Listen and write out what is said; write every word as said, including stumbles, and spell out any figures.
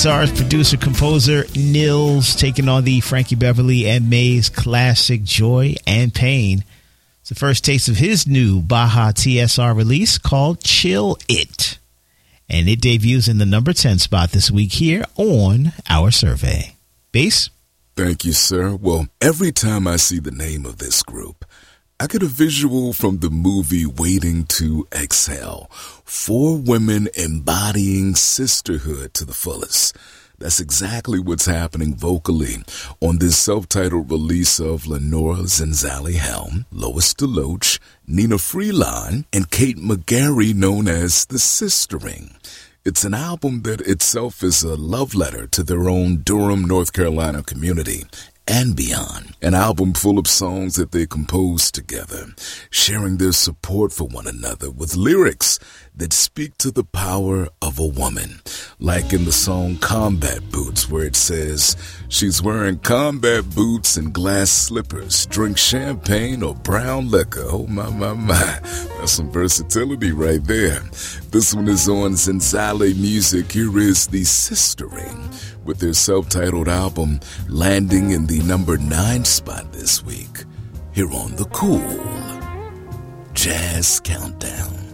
Stars producer composer Nils taking on the Frankie Beverly and Maze classic Joy and Pain. It's the first taste of his new Baja T S R release called Chill It. And it debuts in the number ten spot this week here on our survey. Bass? Thank you, sir. Well, every time I see the name of this group, I get a visual from the movie Waiting to Exhale. Four women embodying sisterhood to the fullest. That's exactly what's happening vocally on this self-titled release of Lenora Zenzali Helm, Lois DeLoach, Nina Freeline, and Kate McGarry, known as The Sistering. It's an album that itself is a love letter to their own Durham, North Carolina community and beyond. An album full of songs that they composed together, sharing their support for one another with lyrics that speak to the power of a woman. Like in the song Combat Boots, where it says, she's wearing combat boots and glass slippers, drink champagne or brown liquor. Oh my, my, my. That's some versatility right there. This one is on Zenzali Music. Here is The Sistering with their self-titled album landing in the number nine spot this week. Here on the Cool Jazz Countdown.